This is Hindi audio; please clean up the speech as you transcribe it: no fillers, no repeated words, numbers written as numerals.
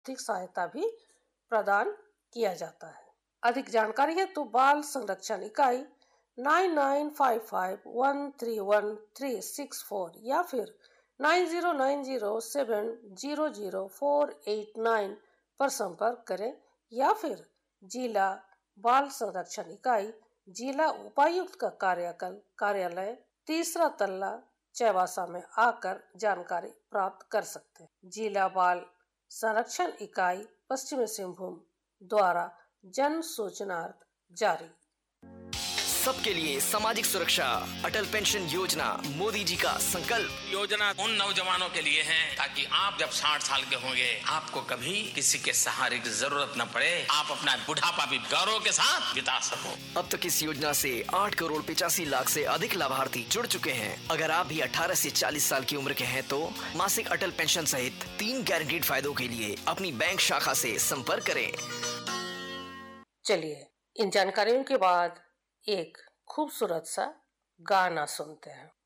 आर्थिक सहायता भी प्रदान किया जाता है। अधिक जानकारी है तो बाल संरक्षण इकाई 9955131364 या फिर 9090700489 पर संपर्क करें या फिर जिला बाल संरक्षण इकाई, जिला उपायुक्त का कार्यालय 3 तल्ला चौबासा में आकर जानकारी प्राप्त कर सकते हैं। जिला बाल संरक्षण इकाई पश्चिमी सिंहभूम द्वारा जन सूचनार्थ जारी। सबके लिए सामाजिक सुरक्षा, अटल पेंशन योजना मोदी जी का संकल्प। योजना उन नौजवानों के लिए है ताकि आप जब 60 साल के होंगे आपको कभी किसी के सहारे की जरूरत न पड़े, आप अपना बुढ़ापा भी गौरव के साथ बिता सको। अब तक इस योजना से 8,85,00,000 से अधिक लाभार्थी जुड़ चुके हैं। अगर आप भी 18 से 40 साल की उम्र के हैं तो मासिक अटल पेंशन सहित 3 गारंटीड फायदों के लिए अपनी बैंक शाखा से संपर्क करें। चलिए इन जानकारियों के बाद एक खूबसूरत सा गाना सुनते हैं।